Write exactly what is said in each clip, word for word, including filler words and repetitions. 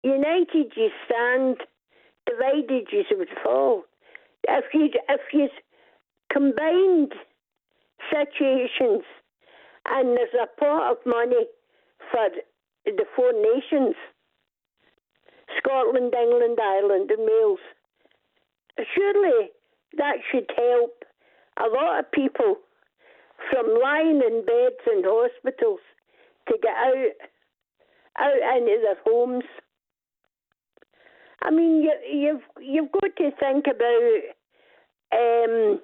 united you stand, divided you would fall. If you if you combined situations, and there's a pot of money for the four nations, Scotland, England, Ireland and Wales, surely that should help a lot of people from lying in beds in hospitals to get out, out into their homes. I mean, you, you've you've got to think about um,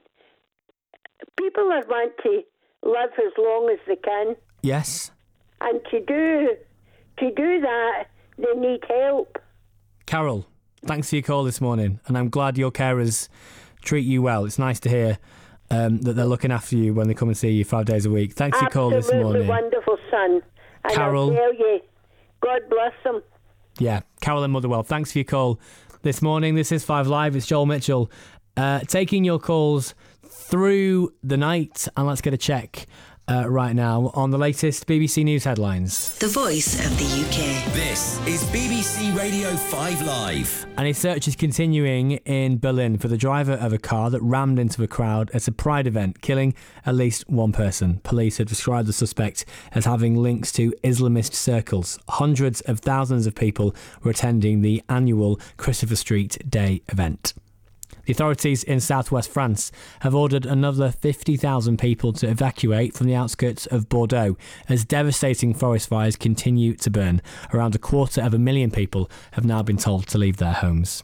people are want to live as long as they can. Yes. And to do to do that, they need help. Carol, thanks for your call this morning, and I'm glad your carers treat you well. It's nice to hear um, that they're looking after you when they come and see you five days a week. Thanks for your call this morning. Absolutely wonderful, son. And Carol, I'll tell you, God bless them. Yeah, Carol in Motherwell, thanks for your call this morning. This is Five Live. It's Joel Mitchell uh, taking your calls through the night, and let's get a check uh, right now on the latest B B C News headlines. The voice of the U K. This is B B C Radio five Live. And a search is continuing in Berlin for the driver of a car that rammed into a crowd at a Pride event, killing at least one person. Police have described the suspect as having links to Islamist circles. Hundreds of thousands of people were attending the annual Christopher Street Day event. The authorities in southwest France have ordered another fifty thousand people to evacuate from the outskirts of Bordeaux as devastating forest fires continue to burn. Around a quarter of a million people have now been told to leave their homes.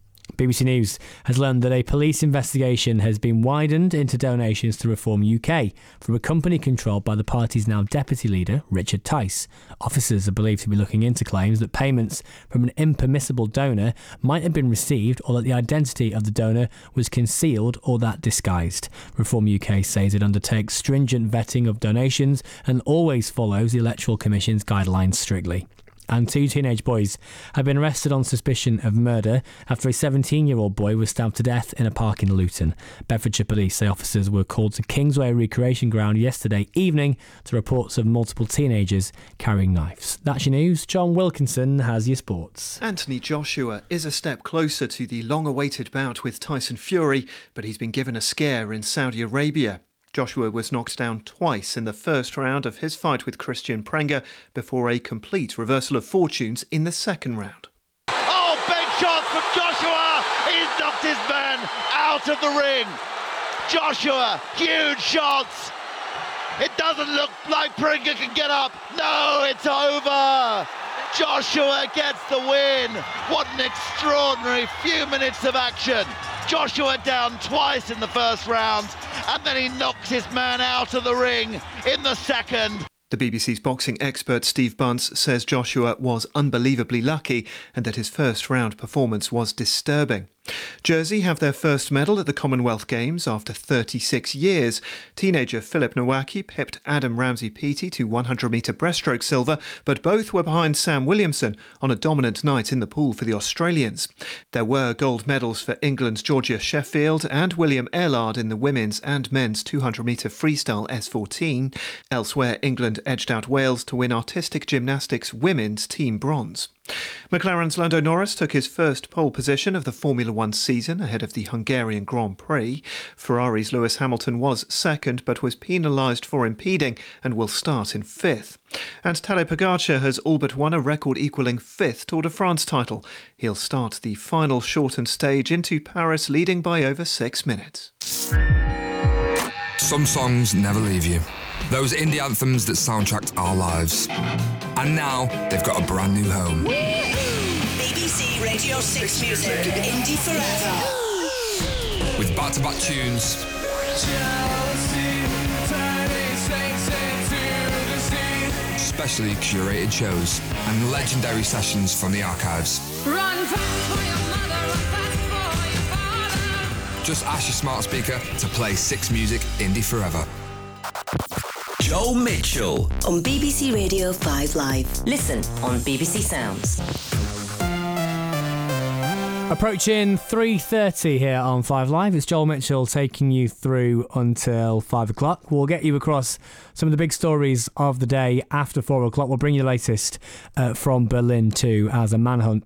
B B C News has learned that a police investigation has been widened into donations to Reform U K from a company controlled by the party's now deputy leader, Richard Tice. Officers are believed to be looking into claims that payments from an impermissible donor might have been received, or that the identity of the donor was concealed or that disguised. Reform U K says it undertakes stringent vetting of donations and always follows the Electoral Commission's guidelines strictly. And two teenage boys have been arrested on suspicion of murder after a seventeen-year-old boy was stabbed to death in a park in Luton. Bedfordshire police say officers were called to Kingsway Recreation Ground yesterday evening to reports of multiple teenagers carrying knives. That's your news. John Wilkinson has your sports. Anthony Joshua is a step closer to the long-awaited bout with Tyson Fury, but he's been given a scare in Saudi Arabia. Joshua was knocked down twice in the first round of his fight with Christian Prenga before a complete reversal of fortunes in the second round. Oh, big shot from Joshua! He's knocked his man out of the ring. Joshua, huge shots. It doesn't look like Prenga can get up. No, it's over. Joshua gets the win. What an extraordinary few minutes of action. Joshua down twice in the first round, and then he knocks his man out of the ring in the second. The B B C's boxing expert Steve Bunce says Joshua was unbelievably lucky and that his first round performance was disturbing. Jersey have their first medal at the Commonwealth Games after thirty-six years. Teenager Philip Nowacki pipped Adam Ramsey-Peaty to one hundred metre breaststroke silver, but both were behind Sam Williamson on a dominant night in the pool for the Australians. There were gold medals for England's Georgia Sheffield and William Airlard in the women's and men's two hundred metre freestyle S fourteen. Elsewhere, England edged out Wales to win artistic gymnastics women's team bronze. McLaren's Lando Norris took his first pole position of the Formula One season ahead of the Hungarian Grand Prix. Ferrari's Lewis Hamilton was second but was penalised for impeding and will start in fifth. And Tadej Pogacar has all but won a record-equalling fifth Tour de France title. He'll start the final shortened stage into Paris leading by over six minutes. Some songs never leave you. Those indie anthems that soundtracked our lives. And now they've got a brand new home. B B C Radio six Music, Indie Forever. With back-to-back tunes, specially curated shows, and legendary sessions from the archives. Run fast for your mother, run fast for your father. Just ask your smart speaker to play six Music Indie Forever. Joel Mitchell On B B C Radio five Live. Listen on B B C Sounds. Approaching three thirty here on five Live. It's Joel Mitchell taking you through until five o'clock. We'll get you across some of the big stories of the day after four o'clock. We'll bring you the latest uh, from Berlin too, as a manhunt